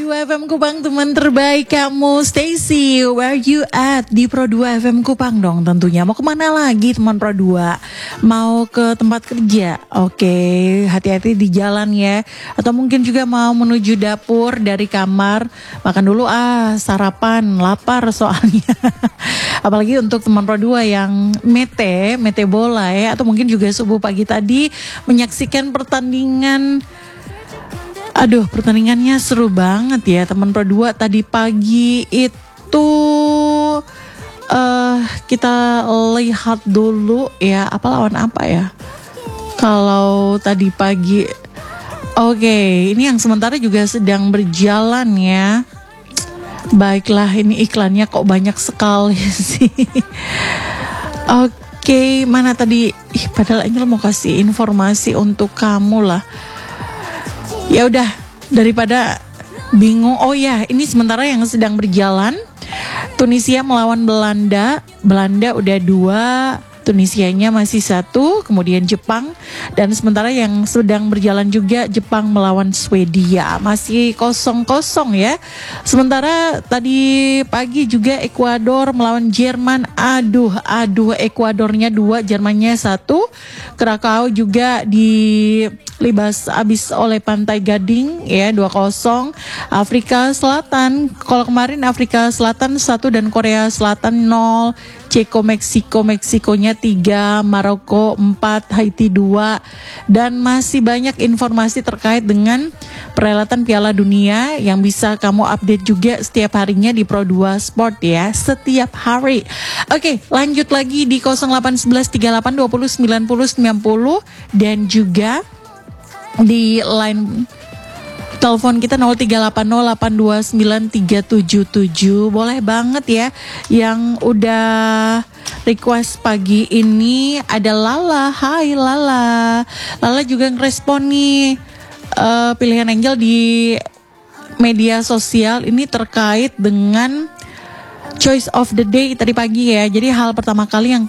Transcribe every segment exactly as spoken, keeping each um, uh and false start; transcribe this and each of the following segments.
dua F M Kupang, teman terbaik kamu, Stacy. Where you at? Di Pro dua F M Kupang dong tentunya. Mau kemana lagi teman Pro dua? Mau ke tempat kerja? Oke, hati-hati di jalan ya. Atau mungkin juga mau menuju dapur dari kamar. Makan dulu ah, sarapan, lapar soalnya. Apalagi untuk teman Pro dua yang mete, mete bola ya. Atau mungkin juga subuh pagi tadi menyaksikan pertandingan. Aduh, pertandingannya seru banget ya teman Pro dua. Tadi pagi itu uh, kita lihat dulu ya, apa lawan apa ya. Kalau tadi pagi, oke, okay, ini yang sementara juga sedang berjalan ya. Baiklah, ini iklannya kok banyak sekali sih. Oke, okay, mana tadi? Ih, padahal Angel mau kasih informasi untuk kamu lah. Ya udah, daripada bingung. Oh ya, ini sementara yang sedang berjalan. Tunisia melawan Belanda. Belanda udah dua, Tunisianya masih satu. Kemudian Jepang. Dan sementara yang sedang berjalan juga Jepang melawan Swedia. Masih kosong-kosong ya. Sementara tadi pagi juga Ekuador melawan Jerman. Aduh, aduh, Ekuadornya dua, Jermannya satu. Krakau juga di libas abis oleh Pantai Gading ya, dua kosong. Afrika Selatan, kalau kemarin Afrika Selatan satu dan Korea Selatan nol. Ceko Meksiko, Meksikonya tiga, Maroko empat, Haiti dua. Dan masih banyak informasi terkait dengan perhelatan Piala Dunia yang bisa kamu update juga setiap harinya di Pro dua Sport ya, setiap hari. Oke, lanjut lagi di nol delapan satu satu tiga delapan dua nol sembilan nol sembilan nol dan juga di line telepon kita nol tiga delapan nol delapan dua sembilan tiga tujuh tujuh. Boleh banget ya yang udah request pagi ini. Ada Lala. Hai Lala. Lala juga ngerespon nih uh, pilihan Angel di media sosial ini terkait dengan choice of the day tadi pagi ya. Jadi hal pertama kali yang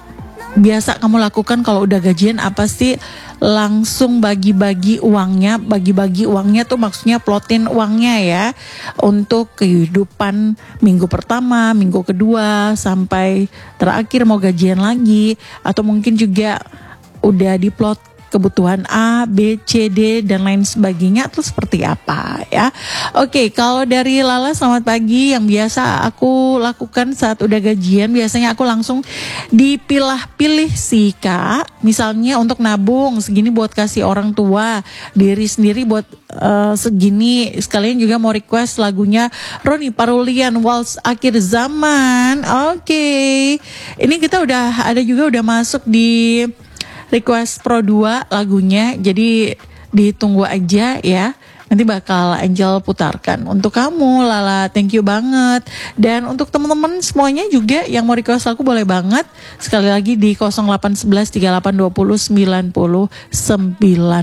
biasa kamu lakukan kalau udah gajian apa sih? Langsung bagi-bagi uangnya. Bagi-bagi uangnya tuh maksudnya plotin uangnya ya, untuk kehidupan minggu pertama, minggu kedua, sampai terakhir mau gajian lagi. Atau mungkin juga udah diplot kebutuhan A, B, C, D, dan lain sebagainya atau seperti apa ya. Oke, kalau dari Lala, selamat pagi. Yang biasa aku lakukan saat udah gajian, biasanya aku langsung dipilah-pilih sih Kak. Misalnya untuk nabung segini buat kasih orang tua, diri sendiri buat uh, segini. Sekalian juga mau request lagunya Roni Parulian, Waltz Akhir Zaman. Oke, ini kita udah ada juga udah masuk di request Pro dua lagunya, jadi ditunggu aja ya. Nanti bakal Angel putarkan untuk kamu Lala, thank you banget. Dan untuk teman-teman semuanya juga yang mau request lagu boleh banget. Sekali lagi di nol delapan satu satu tiga delapan dua nol sembilan nol sembilan.